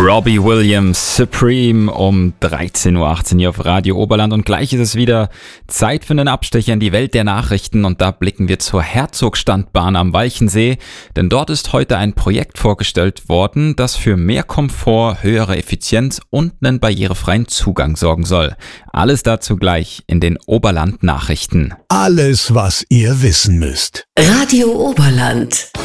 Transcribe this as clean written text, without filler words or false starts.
Robbie Williams, Supreme um 13.18 Uhr hier auf Radio Oberland. Und gleich ist es wieder Zeit für einen Abstecher in die Welt der Nachrichten. Und da blicken wir zur Herzogstandbahn am Walchensee. Denn dort ist heute ein Projekt vorgestellt worden, das für mehr Komfort, höhere Effizienz und einen barrierefreien Zugang sorgen soll. Alles dazu gleich in den Oberland-Nachrichten. Alles, was ihr wissen müsst. Radio Oberland.